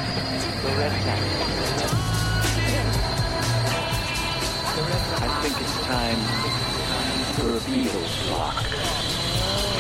The red cat. I think it's time for a Beatles block.